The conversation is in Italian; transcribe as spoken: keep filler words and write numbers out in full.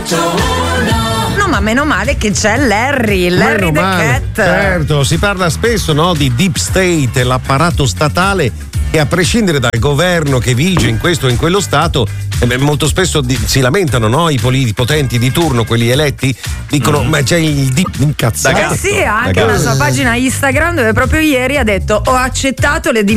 No, ma meno male che c'è Larry, Larry the Cat. Certo, si parla spesso, no, di deep state, l'apparato statale che a prescindere dal governo che vige in questo o in quello stato, eh, molto spesso di, si lamentano, no, i politici potenti di turno, quelli eletti, dicono mm. ma c'è il deep incazzato. Eh sì, ha anche una sua pagina Instagram dove proprio ieri ha detto ho accettato le dimissioni